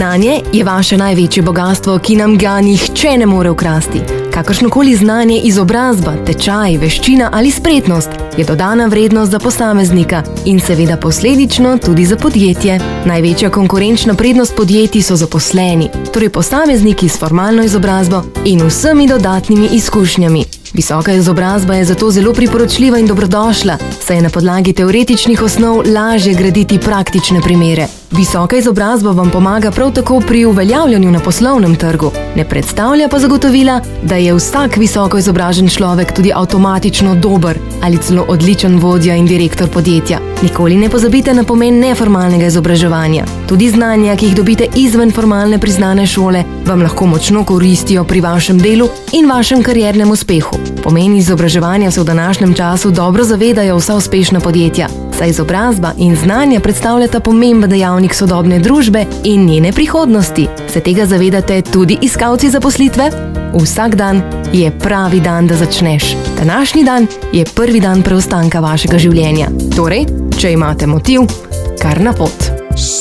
Znanje je vaše največje bogastvo, ki nam ga nihče ne more ukrasti. Kakršnokoli znanje, izobrazba, tečaj, veščina ali spretnost je dodana vrednost za posameznika in seveda posledično tudi za podjetje. Največja konkurenčna prednost podjetij so zaposleni, torej posamezniki s formalno izobrazbo in vsemi dodatnimi izkušnjami. Visoka izobrazba je zato zelo priporočljiva in dobrodošla, saj je na podlagi teoretičnih osnov lažje graditi praktične primere. Visoka izobrazba vam pomaga prav tako pri uveljavljanju na poslovnem trgu, ne predstavlja pa zagotovila, da je vsak visoko izobražen človek tudi avtomatično dober ali celo odličen vodja in direktor podjetja. Nikoli ne pozabite na pomen neformalnega izobraževanja. Tudi znanja, ki jih dobite izven formalne priznane šole, vam lahko močno koristijo pri vašem delu in vašem kariernem uspehu. Pomen izobraževanja se v današnjem času dobro zavedajo vsa uspešna podjetja, saj izobrazba in znanja predstavljata pomemben dejavnik sodobne družbe in njene prihodnosti. Se tega zavedate tudi iskalci zaposlitve? Vsak dan je pravi dan, da začneš. Današnji dan je prvi dan preostanka vašega življenja. Torej, če imate motiv, kar na pot.